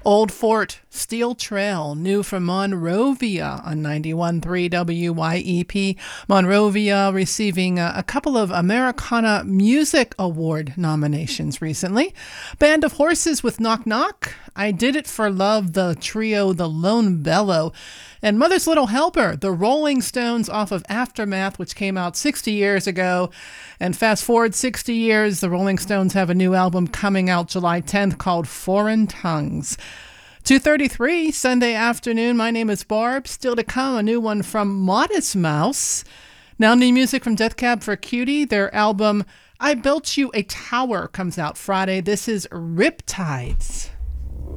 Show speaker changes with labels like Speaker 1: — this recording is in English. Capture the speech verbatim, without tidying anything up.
Speaker 1: Old Fort, Steel Trail, new from Monrovia on ninety-one point three W Y E P. Monrovia receiving a, a couple of Americana Music Award nominations recently. Band of Horses with Knock Knock, I Did It for Love, the trio The Lone Bellow, and Mother's Little Helper, the Rolling Stones off of Aftermath, which came out sixty years ago. And fast forward sixty years, the Rolling Stones have a new album coming out July tenth called Foreign Tongues. two thirty-three Sunday afternoon. My name is Barb. Still to come, a new one from Modest Mouse. Now new music from Death Cab for Cutie. Their album I Built You a Tower comes out Friday. This is Riptides.